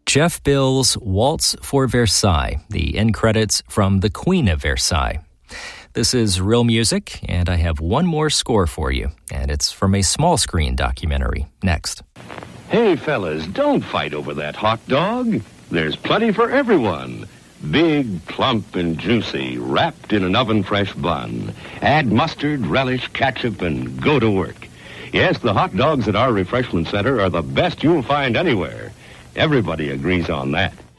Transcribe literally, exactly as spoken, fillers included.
Jeff Bill's Waltz for Versailles, the end credits from The Queen of Versailles. This is Real Music, and I have one more score for you, and it's from a small screen documentary. Next. Hey, fellas, don't fight over that hot dog. There's plenty for everyone. Big, plump, and juicy, wrapped in an oven-fresh bun. Add mustard, relish, ketchup, and go to work. Yes, the hot dogs at our refreshment center are the best you'll find anywhere. Everybody agrees on that.